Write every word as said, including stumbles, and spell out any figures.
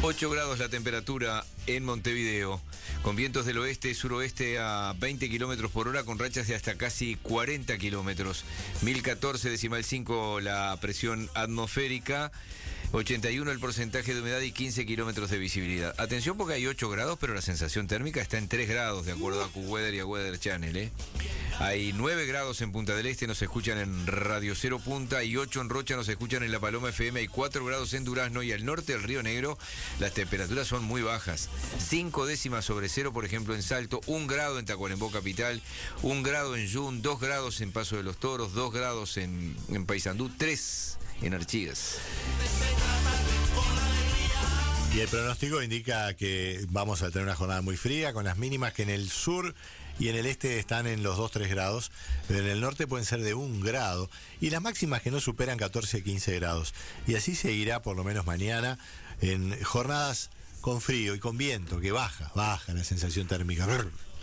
ocho grados la temperatura en Montevideo, con vientos del oeste-suroeste a veinte kilómetros por hora, con rachas de hasta casi cuarenta kilómetros. mil catorce decimal cinco la presión atmosférica, ochenta y uno el porcentaje de humedad y quince kilómetros de visibilidad. Atención porque hay ocho grados, pero la sensación térmica está en tres grados, de acuerdo a AccuWeather y a Weather Channel. ¿eh? Hay nueve grados en Punta del Este, nos escuchan en Radio Cero Punta, y ocho en Rocha, nos escuchan en La Paloma F M. Hay cuatro grados en Durazno, y al norte del Río Negro las temperaturas son muy bajas. cinco décimas sobre cero, por ejemplo, en Salto, un grado en Tacuarembó Capital, un grado en Yun, dos grados en Paso de los Toros, dos grados en, en Paysandú, tres en Artigas. Y el pronóstico indica que vamos a tener una jornada muy fría, con las mínimas que en el sur y en el este están en los dos a tres grados, pero en el norte pueden ser de un grado, y las máximas que no superan catorce a quince grados. Y así seguirá por lo menos mañana, en jornadas con frío y con viento, que baja, baja la sensación térmica. Brr.